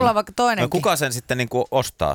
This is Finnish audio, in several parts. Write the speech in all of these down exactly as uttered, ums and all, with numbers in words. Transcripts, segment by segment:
Mulla on vaikka toinenkin. No kuka sen sitten niinku ostaa?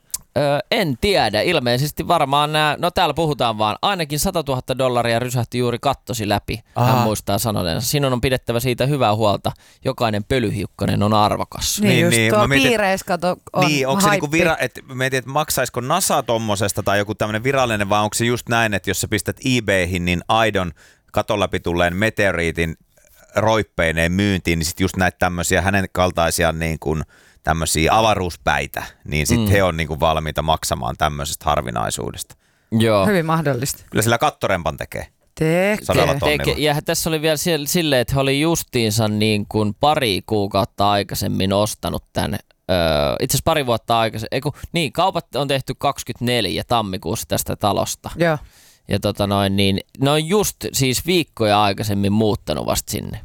Öö, en tiedä. Ilmeisesti varmaan nämä, no täällä puhutaan vaan, ainakin sata tuhatta dollaria rysähti juuri kattosi läpi. Aha. Hän muistaa sanoneensa. Sinun on pidettävä siitä hyvää huolta. Jokainen pölyhiukkanen on arvokas. Niin, niin just niin, tuo piireiskato on Niin, onko se haippi. niinku vira, että mietin, että maksaisiko NASA tommosesta tai joku tämmöinen virallinen, vai onko se just näin, että jos sä pistät eBayhin, niin aidon katon läpi tulleen meteoriitin roippeineen myyntiin, niin sitten just näitä tämmöisiä hänen kaltaisia niin kuin tämmöisiä avaruuspäitä, niin sitten mm. he on niin kuin valmiita maksamaan tämmöisestä harvinaisuudesta. Joo. Hyvin mahdollista. Kyllä sillä kattorempan tekee. Tekee. Sadalla tonnilla. Teke, ja tässä oli vielä silleen, että he oli justiinsa niin kuin pari kuukautta aikaisemmin ostanut tämän. Öö, itse asiassa pari vuotta aikaisemmin. Eiku, niin, kaupat on tehty kaksikymmentäneljä tammikuussa tästä talosta. Joo. Ja tota noin, niin ne on just siis viikkoja aikaisemmin muuttanut vasta sinne.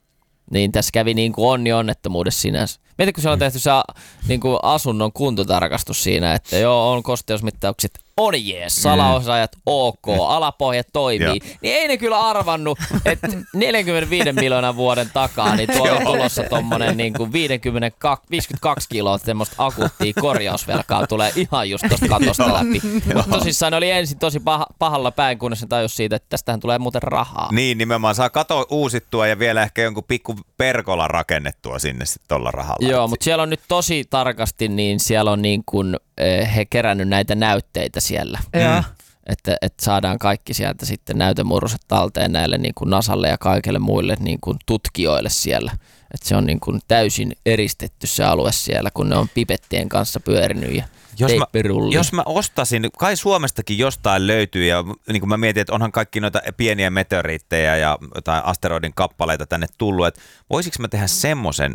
Niin tässä kävi niin kuin onni onnettomuudessa sinänsä. Mietitkö, kun siellä on tehty se niin kuin asunnon kuntotarkastus siinä, että joo, on kosteusmittaukset, on jees, salaosaajat ok, alapohjat toimii. Niin ei ne kyllä arvannut, että neljänkymmenenviiden miljoonan vuoden takaa niin tuolla on tulossa tommonen niin kuin viisikymmentäkaksi kiloa semmoista akuuttia korjausvelkaa tulee ihan just tosta katosta läpi. Mutta tosissaan ne oli ensin tosi pah- pahalla päin, kunnes ne tajus siitä, että tästähän tulee muuten rahaa. Niin, nimenomaan saa kato uusittua ja vielä ehkä jonkun pikku perkola rakennettua sinne sitten tuolla rahalla. Joo, mutta siellä on nyt tosi tarkasti, niin siellä on niin kuin he kerännyt näitä näytteitä siellä. Joo. Että, että saadaan kaikki sieltä sitten näytemurroset talteen näille niin kuin NASAlle ja kaikille muille niin kuin tutkijoille siellä. Että se on niin kuin täysin eristetty se alue siellä, kun ne on pipettien kanssa pyörinyt ja jos mä, teippirullin. jos mä ostasin, kai Suomestakin jostain löytyy ja niin kuin mä mietin, että onhan kaikki noita pieniä meteoriitteja ja jotain asteroidin kappaleita tänne tullut, että voisiko mä tehdä semmoisen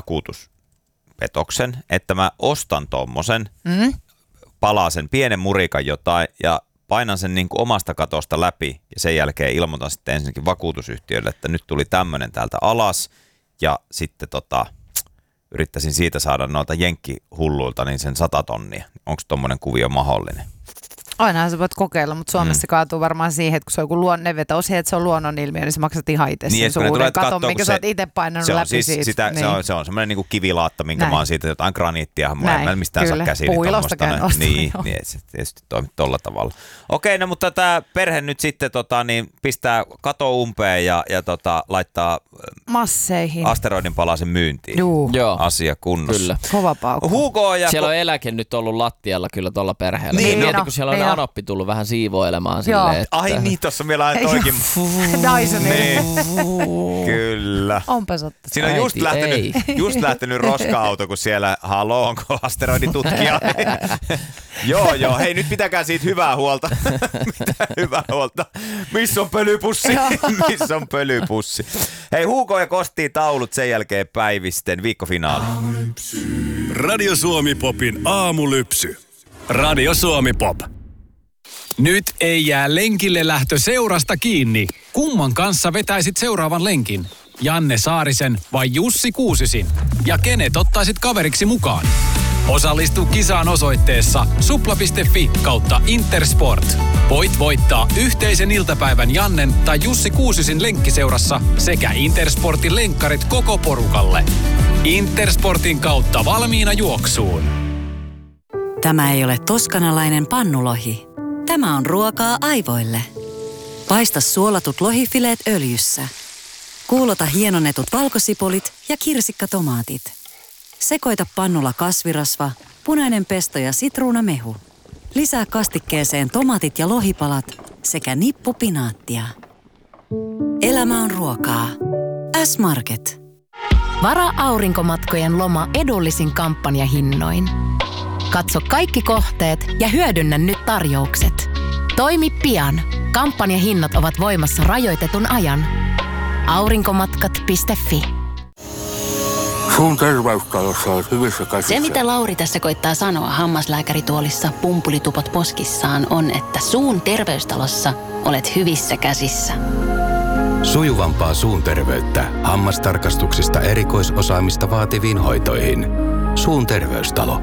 vakuutuspetoksen, että mä ostan tommosen, mm. palaa sen pienen murikan jotain ja painan sen niin kuin omasta katosta läpi ja sen jälkeen ilmoitan sitten ensinnäkin vakuutusyhtiölle, että nyt tuli tämmöinen täältä alas ja sitten tota, yrittäisin siitä saada noilta jenkkihulluilta niin sen sata tonnia. Onko tommoinen kuvio mahdollinen? Ainahan sä voit kokeilla, mutta Suomessa se mm. kaatuu varmaan siihen, että kun se on joku luon, ne vetää siihen, että se on luonnonilmiö, niin sä maksat ihan itse niin, sen suuren katon, minkä sä oot itse painanut läpi siis siitä. Sitä, niin. se, on, se on semmoinen niin kuin kivilaatta, minkä Näin. mä oon siitä, jotain graniittia, mä en mistään kyllä. saa käsiin. Puilosta käyn ostamaan. Niin, niin se tietysti toimii tolla tavalla. Okei, no mutta tämä perhe nyt sitten tota, niin pistää kato umpeen ja, ja tota, laittaa masseihin asteroidin palasen myyntiin. Juu. Joo. Asia kunnossa. Kyllä. Kova paukku. Hugo ja siellä ko- on eläke nyt ollut lattialla kyllä tuolla perheellä. Niin, Mieti, no, kun siellä on niin anoppi tullut vähän siivoilemaan Joo. silleen. Että... Ai niin, tossa vielä aina toikin. Dysonin. Niin. Kyllä. Onpa sotta. Siinä on just Äiti, lähtenyt, just lähtenyt roska-auto, kun siellä, haloo, onko asteroiditutkija? Joo, joo, hei nyt pitäkää siitä hyvää huolta. Mitä hyvää huolta? Missä on pölypussi? Missä on pölypussi? Hei, Hugo ja Kosti taulut, sen jälkeen päivisten viikkofinaali. Radio Suomi Popin aamulypsy. Radio Suomi Pop. Nyt ei jää lenkille lähtö seurasta kiinni. Kumman kanssa vetäisit seuraavan lenkin? Janne Saarisen vai Jussi Kuusisin? Ja kenet ottaisit kaveriksi mukaan? Osallistu kisaan osoitteessa supla piste fi kautta Intersport. Voit voittaa yhteisen iltapäivän Jannen tai Jussi Kuusisin lenkkiseurassa sekä Intersportin lenkkarit koko porukalle. Intersportin kautta valmiina juoksuun. Tämä ei ole toskanalainen pannulohi. Tämä on ruokaa aivoille. Paista suolatut lohifileet öljyssä. Kuulota hienonnetut valkosipulit ja kirsikkatomaatit. Sekoita pannulla kasvirasva, punainen pesto ja sitruunamehu. Lisää kastikkeeseen tomaatit ja lohipalat sekä nippu pinaattia. Elämä on ruokaa. S-Market. Varaa aurinkomatkojen loma edullisin kampanjahinnoin. Katso kaikki kohteet ja hyödynnä nyt tarjoukset. Toimi pian. Kampanjahinnat ovat voimassa rajoitetun ajan. aurinkomatkat piste fi. Suun terveystalossa olet hyvissä käsissä. Se, mitä Lauri tässä koittaa sanoa hammaslääkärituolissa pumpulitupot poskissaan, on, että suun terveystalossa olet hyvissä käsissä. Sujuvampaa suun terveyttä hammastarkastuksista erikoisosaamista vaativiin hoitoihin. Suun terveystalo.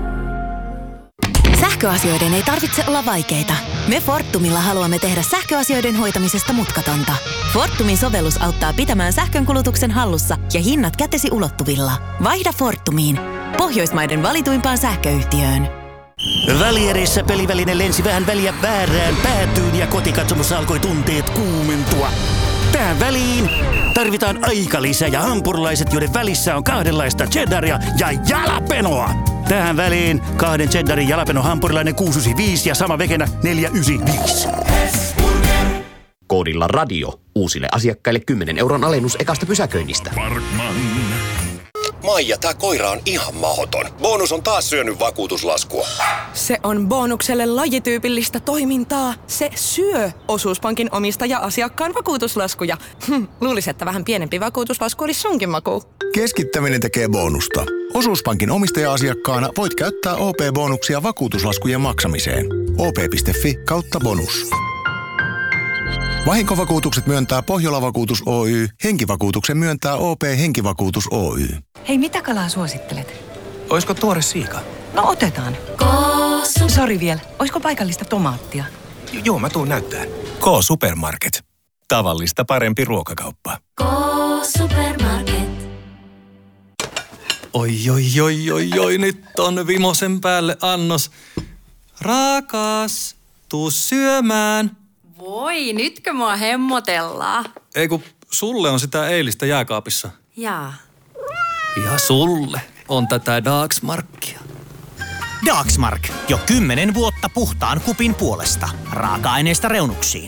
Sähköasioiden ei tarvitse olla vaikeita. Me Fortumilla haluamme tehdä sähköasioiden hoitamisesta mutkatonta. Fortumin sovellus auttaa pitämään sähkönkulutuksen hallussa ja hinnat kätesi ulottuvilla. Vaihda Fortumiin. Pohjoismaiden valituimpaan sähköyhtiöön. Välierissä peliväline lensi vähän väliä väärään päätyyn ja kotikatsomossa alkoi tunteet kuumentua. Tähän väliin tarvitaan aikalisä ja hampurilaiset, joiden välissä on kahdenlaista cheddaria ja jalapenoa. Tähän väliin kahden cheddarin jalapeno hampurilainen kuusi yhdeksänkymmentäviisi ja sama vegenä neljä yhdeksänkymmentäviisi. Koodilla radio. Uusille asiakkaille kymmenen euron alennus ekasta pysäköinnistä. Parkman. Maija, tää koira on ihan mahoton. Bonus on taas syönyt vakuutuslaskua. Se on bonukselle lajityypillistä toimintaa. Se syö osuuspankin omistaja-asiakkaan vakuutuslaskuja. Hm, luulis, että vähän pienempi vakuutuslasku olisi sunkin maku. Keskittäminen tekee bonusta. Osuuspankin omistaja-asiakkaana voit käyttää O P-bonuksia vakuutuslaskujen maksamiseen. O P piste F I kautta bonus. Vahinkovakuutukset myöntää Pohjola-vakuutus Oy. Henkivakuutuksen myöntää O P Henkivakuutus Oy. Hei, mitä kalaa suosittelet? Oisko tuore siika? No otetaan. Koosu. Sori vielä, oisko paikallista tomaattia? J- joo, mä tuun näyttää. K-Supermarket. Tavallista parempi ruokakauppa. K-Supermarket. Oi, oi, oi, oi, oi, nyt on vimosen päälle annos. Rakas, tuu syömään. Voi, nytkö mua hemmotellaan? Ei kun sulle on sitä eilistä jääkaapissa. Jaa. Ja sulle on tätä Dagsmarkia. Dagsmark. Jo kymmenen vuotta puhtaan kupin puolesta. Raaka-aineista reunuksiin.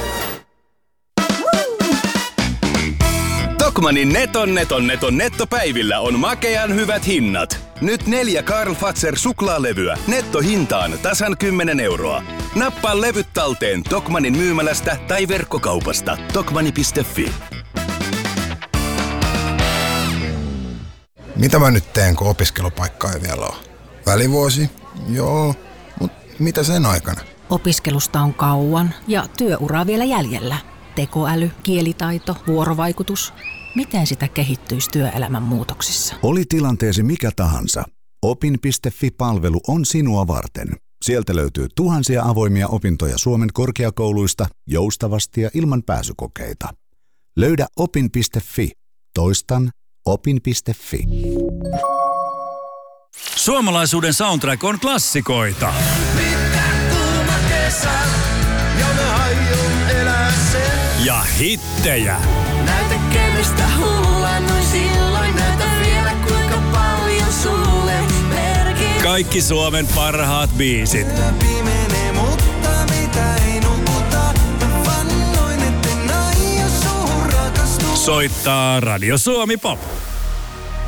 Tokmannin neton neton neton nettopäivillä on makean hyvät hinnat. Nyt neljä Karl Fazer suklaalevyä nettohintaan tasan kymmenen euroa. Nappaa levyt talteen Tokmannin myymälästä tai verkkokaupasta. Tokmanni piste Fi. Mitä mä nyt teen, kun opiskelupaikkaa ei vielä ole? Välivuosi? Joo, mutta mitä sen aikana? Opiskelusta on kauan ja työuraa vielä jäljellä. Tekoäly, kielitaito, vuorovaikutus. Miten sitä kehittyisi työelämän muutoksissa? Oli tilanteesi mikä tahansa. Opin piste Fi-palvelu on sinua varten. Sieltä löytyy tuhansia avoimia opintoja Suomen korkeakouluista joustavasti ja ilman pääsykokeita. Löydä opin piste Fi. Toistan opin piste Fi. Suomalaisuuden soundtrack on klassikoita. Ja hittejä. Näytä kevestä hullua, noin silloin näytä vielä kuinka paljon sulle merkitsee. Kaikki Suomen parhaat biisit. Pimenee, mutta mitä ei nukuta. Mä vannoin, etten aio suhun rakastua. Soittaa Radio Suomi Pop.